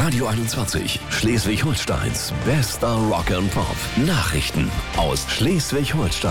Radio 21, Schleswig-Holsteins bester Rock and Pop. Nachrichten aus Schleswig-Holstein.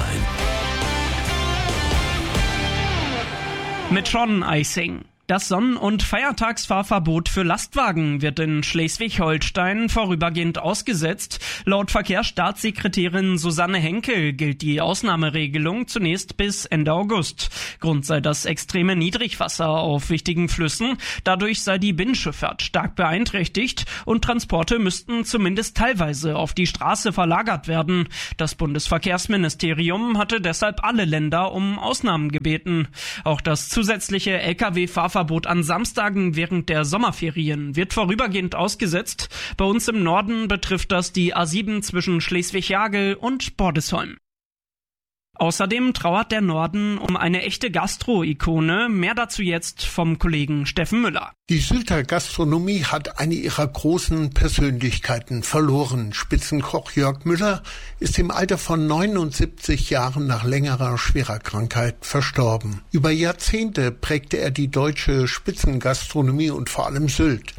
Mit Sean Eising. Das Sonnen- und Feiertagsfahrverbot für Lastwagen wird in Schleswig-Holstein vorübergehend ausgesetzt. Laut Verkehrsstaatssekretärin Susanne Henkel gilt die Ausnahmeregelung zunächst bis Ende August. Grund sei das extreme Niedrigwasser auf wichtigen Flüssen. Dadurch sei die Binnenschifffahrt stark beeinträchtigt und Transporte müssten zumindest teilweise auf die Straße verlagert werden. Das Bundesverkehrsministerium hatte deshalb alle Länder um Ausnahmen gebeten. Auch das zusätzliche Lkw-Fahrverbot an Samstagen während der Sommerferien wird vorübergehend ausgesetzt. Bei uns im Norden betrifft das die A7 zwischen Schleswig-Jagel und Bordesholm. Außerdem trauert der Norden um eine echte Gastro-Ikone. Mehr dazu jetzt vom Kollegen Steffen Müller. Die Sylter Gastronomie hat eine ihrer großen Persönlichkeiten verloren. Spitzenkoch Jörg Müller ist im Alter von 79 Jahren nach längerer schwerer Krankheit verstorben. Über Jahrzehnte prägte er die deutsche Spitzengastronomie und vor allem Sylt.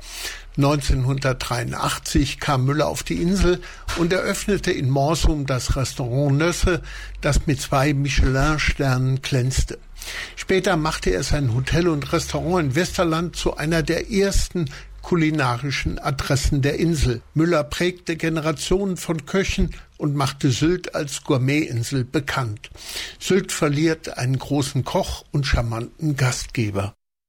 1983 kam Müller auf die Insel und eröffnete in Morsum das Restaurant Nösse, das mit 2 Michelin-Sternen glänzte. Später machte er sein Hotel und Restaurant in Westerland zu einer der ersten kulinarischen Adressen der Insel. Müller prägte Generationen von Köchen und machte Sylt als Gourmetinsel bekannt. Sylt verliert einen großen Koch und charmanten Gastgeber.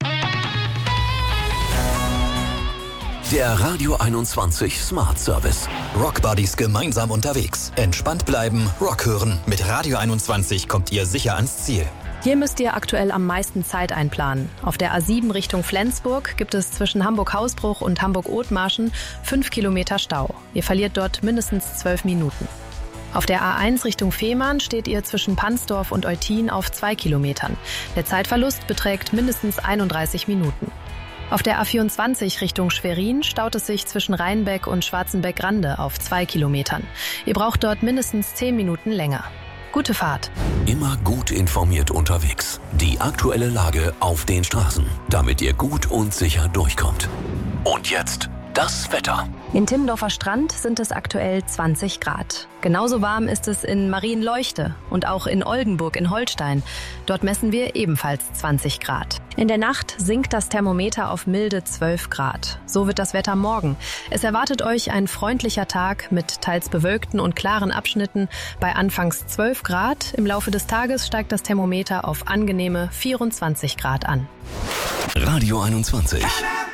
Der Radio 21 Smart Service. Rockbuddies gemeinsam unterwegs. Entspannt bleiben, Rock hören. Mit Radio 21 kommt ihr sicher ans Ziel. Hier müsst ihr aktuell am meisten Zeit einplanen. Auf der A7 Richtung Flensburg gibt es zwischen Hamburg-Hausbruch und Hamburg-Othmarschen 5 Kilometer Stau. Ihr verliert dort mindestens 12 Minuten. Auf der A1 Richtung Fehmarn steht ihr zwischen Pansdorf und Eutin auf 2 Kilometern. Der Zeitverlust beträgt mindestens 31 Minuten. Auf der A24 Richtung Schwerin staut es sich zwischen Rheinbeck und Schwarzenbeck-Grande auf 2 Kilometern. Ihr braucht dort mindestens 10 Minuten länger. Gute Fahrt. Immer gut informiert unterwegs. Die aktuelle Lage auf den Straßen, damit ihr gut und sicher durchkommt. Und jetzt das Wetter. In Timmendorfer Strand sind es aktuell 20 Grad. Genauso warm ist es in Marienleuchte und auch in Oldenburg in Holstein. Dort messen wir ebenfalls 20 Grad. In der Nacht sinkt das Thermometer auf milde 12 Grad. So wird das Wetter morgen. Es erwartet euch ein freundlicher Tag mit teils bewölkten und klaren Abschnitten bei anfangs 12 Grad. Im Laufe des Tages steigt das Thermometer auf angenehme 24 Grad an. Radio 21.